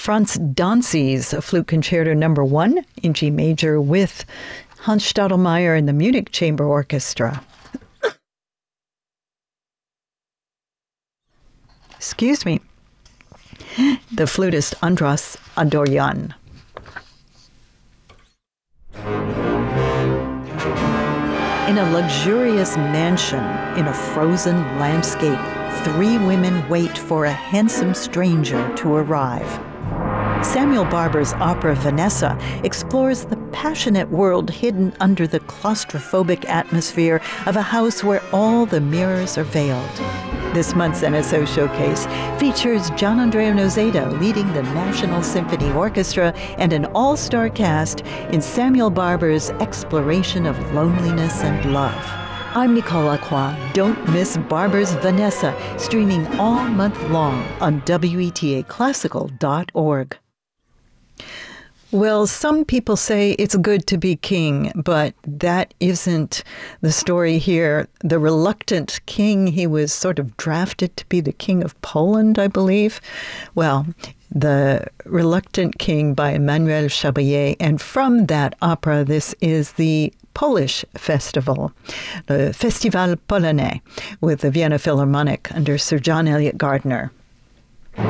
Franz Danzi's Flute Concerto No. 1 in G major with Hans Stadelmeier and the Munich Chamber Orchestra. Excuse me. The flutist Andras Adorjan. In a luxurious mansion in a frozen landscape, 3 women wait for a handsome stranger to arrive. Samuel Barber's opera Vanessa explores the passionate world hidden under the claustrophobic atmosphere of a house where all the mirrors are veiled. This month's NSO Showcase features Gian Andrea Nozeda leading the National Symphony Orchestra and an all-star cast in Samuel Barber's exploration of loneliness and love. I'm Nicole Lacroix. Don't miss Barber's Vanessa, streaming all month long on WETAClassical.org. Well, some people say it's good to be king, but that isn't the story here. The reluctant king, he was sort of drafted to be the king of Poland, I believe. Well, The Reluctant King by Emmanuel Chabrier. And from that opera, this is the Polish festival, the Festival Polonais, with the Vienna Philharmonic under Sir John Eliot Gardiner.